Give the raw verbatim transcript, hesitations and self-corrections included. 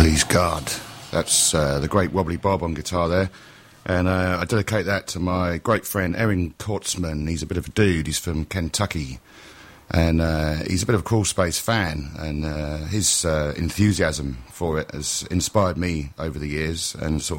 Please God. That's uh, the great Wobbly Bob on guitar there. And uh, I dedicate that to my great friend Erin Kortzman. He's a bit of a dude. He's from Kentucky. And uh, he's a bit of a Crawl Space fan. And uh, his uh, enthusiasm for it has inspired me over the years and sort of